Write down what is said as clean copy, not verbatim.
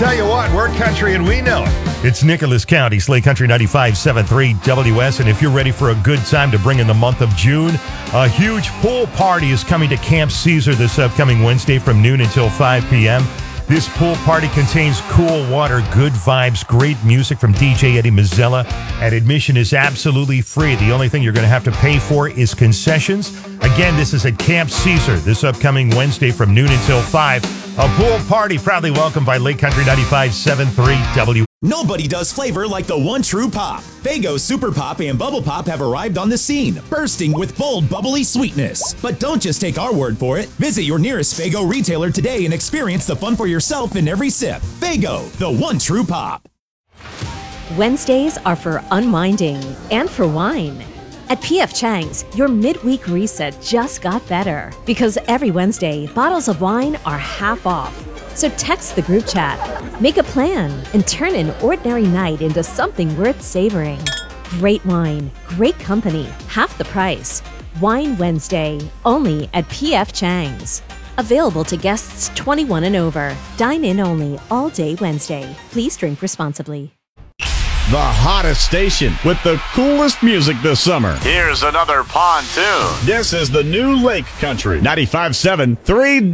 tell you what, we're country and we know it. It's Nicholas County, Slate Country 95.73 WS. And if you're ready for a good time to bring in the month of June, a huge pool party is coming to Camp Caesar this upcoming Wednesday from noon until 5 p.m. This pool party contains cool water, good vibes, great music from DJ Eddie Mazzella, and admission is absolutely free. The only thing you're going to have to pay for is concessions. Again, this is at Camp Caesar this upcoming Wednesday from noon until 5. A pool party proudly welcomed by Lake Country 95.73 W. Nobody does flavor like the one true pop. Faygo Super Pop and Bubble Pop have arrived on the scene, bursting with bold, bubbly sweetness. But don't just take our word for it. Visit your nearest Faygo retailer today and experience the fun for yourself in every sip. Faygo, the one true pop. Wednesdays are for unwinding and for wine. At P.F. Chang's, your midweek reset just got better because every Wednesday, bottles of wine are half off. So text the group chat, make a plan, and turn an ordinary night into something worth savoring. Great wine, great company, half the price. Wine Wednesday, only at P.F. Chang's. Available to guests 21 and over. Dine in only all day Wednesday. Please drink responsibly. The hottest station with the coolest music this summer. Here's another pontoon. This is the new Lake Country 95.7 3